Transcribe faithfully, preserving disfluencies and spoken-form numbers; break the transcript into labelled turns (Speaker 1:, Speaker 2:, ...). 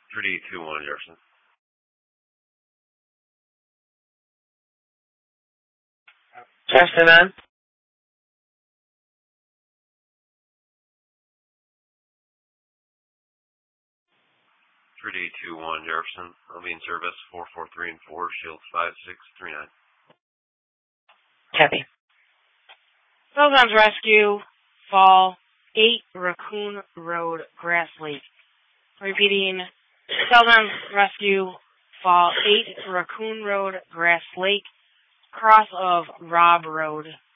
Speaker 1: three two one Jefferson.
Speaker 2: Jefferson on.
Speaker 1: three two one Jefferson. I'll be in service four four three and four, shield five six three nine.
Speaker 2: Copy.
Speaker 3: Celadon's Rescue, Fall eight Raccoon Road, Grass Lake. Repeating, Celadon's Rescue, Fall eight Raccoon Road, Grass Lake, cross of Robb Road.